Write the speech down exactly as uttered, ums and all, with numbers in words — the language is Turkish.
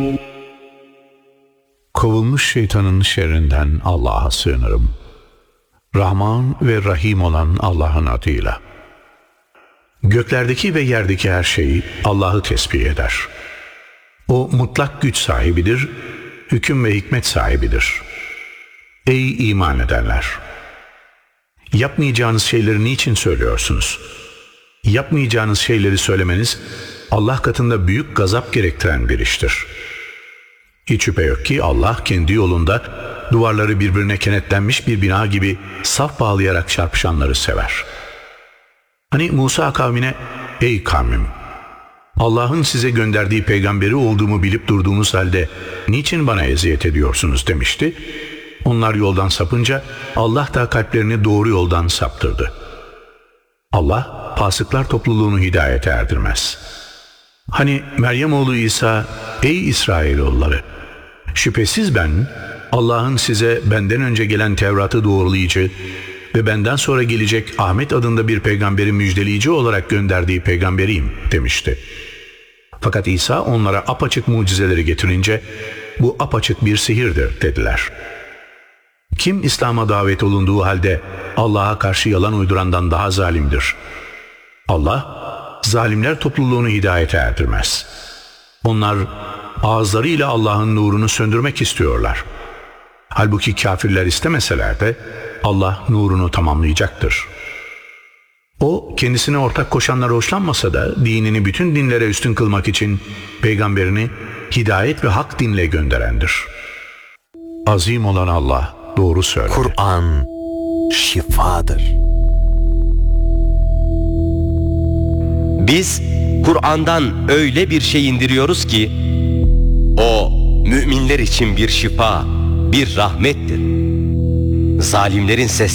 Kovulmuş şeytanın şerrinden Allah'a sığınırım. Rahman ve Rahim olan Allah'ın adıyla. Göklerdeki ve yerdeki her şey Allah'ı tesbih eder. O mutlak güç sahibidir, hüküm ve hikmet sahibidir. Ey iman edenler! Yapmayacağınız şeyleri niçin söylüyorsunuz? Yapmayacağınız şeyleri söylemeniz Allah katında büyük gazap gerektiren bir iştir. Hiç şüphe yok ki Allah kendi yolunda duvarları birbirine kenetlenmiş bir bina gibi saf bağlayarak çarpışanları sever. Hani Musa kavmine, ey kavmim, Allah'ın size gönderdiği peygamberi olduğumu bilip durduğunuz halde niçin bana eziyet ediyorsunuz demişti. Onlar yoldan sapınca Allah da kalplerini doğru yoldan saptırdı. Allah fasıklar topluluğunu hidayete erdirmez. Hani Meryem oğlu İsa, ey İsrailoğulları, şüphesiz ben Allah'ın size benden önce gelen Tevrat'ı doğrulayıcı ve benden sonra gelecek Ahmet adında bir peygamberi müjdeleyici olarak gönderdiği peygamberiyim demişti. Fakat İsa onlara apaçık mucizeleri getirince bu apaçık bir sihirdir dediler. Kim İslam'a davet olunduğu halde Allah'a karşı yalan uydurandan daha zalimdir. Allah zalimler topluluğunu hidayete erdirmez. Onlar ağızlarıyla Allah'ın nurunu söndürmek istiyorlar. Halbuki kafirler istemeseler de Allah nurunu tamamlayacaktır. O kendisine ortak koşanlara hoşlanmasa da dinini bütün dinlere üstün kılmak için peygamberini hidayet ve hak dinle gönderendir. Azim olan Allah doğru söyler. Kur'an şifadır. Biz Kur'an'dan öyle bir şey indiriyoruz ki o müminler için bir şifa, bir rahmettir. Zalimlerin ses